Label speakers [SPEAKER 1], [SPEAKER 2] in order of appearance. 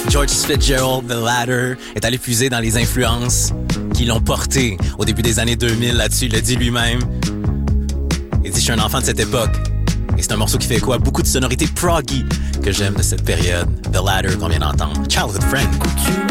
[SPEAKER 1] George Fitzgerald, The Ladder, est allé puiser dans les influences qui l'ont porté au début des années 2000 là-dessus, il le dit lui-même. Il dit « Je suis un enfant de cette époque ». Et c'est un morceau qui fait quoi? Beaucoup de sonorités proggy que j'aime de cette période. The Ladder qu'on vient d'entendre. Childhood Friend.